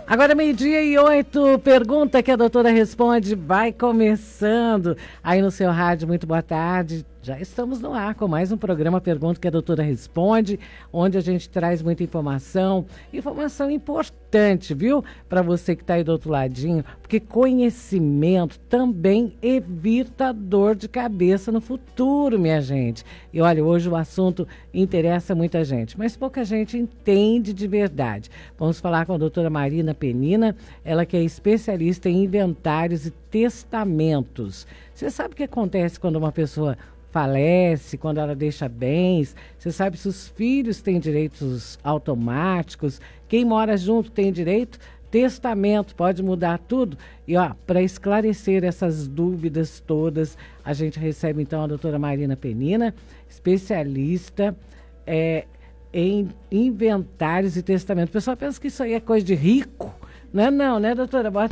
Agora 12:08, pergunta que a doutora responde, vai começando aí no seu rádio. Muito boa tarde. Já estamos no ar com mais um programa Pergunta que a doutora responde, onde a gente traz muita informação importante, viu? Para você que está aí do outro ladinho, porque conhecimento também evita dor de cabeça no futuro, minha gente. E olha, hoje o assunto interessa muita gente, mas pouca gente entende de verdade. Vamos falar com a doutora Marina Penina, ela que é especialista em inventários e testamentos. Você sabe o que acontece quando uma pessoa falece, quando ela deixa bens? Você sabe se os filhos têm direitos automáticos? Quem mora junto tem direito? Testamento pode mudar tudo? E ó, para esclarecer essas dúvidas todas, a gente recebe então a doutora Marina Penina, especialista em inventários e testamentos. O pessoal pensa que isso aí é coisa de rico. Não é não, né, doutora? Boa